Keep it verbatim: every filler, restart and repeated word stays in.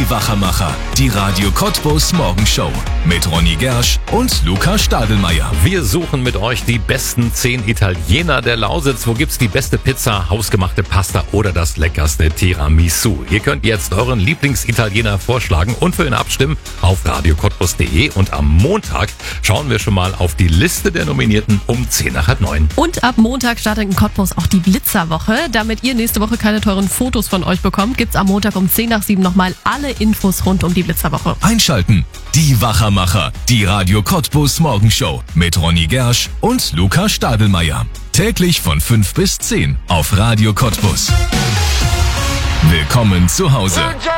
Wachermacher, die Radio Cottbus Morgenshow mit Ronny Gersch und Luca Stadelmeier. Wir suchen mit euch die besten zehn Italiener der Lausitz. Wo gibt's die beste Pizza, hausgemachte Pasta oder das leckerste Tiramisu? Ihr könnt jetzt euren Lieblingsitaliener vorschlagen und für ihn abstimmen auf radio cottbus punkt de. Und am Montag schauen wir schon mal auf die Liste der Nominierten um zehn nach halb neun. Und ab Montag startet in Cottbus auch die Blitzerwoche. Damit ihr nächste Woche keine teuren Fotos von euch bekommt, gibt's am Montag um zehn nach sieben nochmal alle Infos rund um die Blitzerwoche. Einschalten. Die Wachermacher, die Radio Cottbus Morgenshow mit Ronny Gersch und Luca Stadelmeier. Täglich von fünf bis zehn auf Radio Cottbus. Willkommen zu Hause.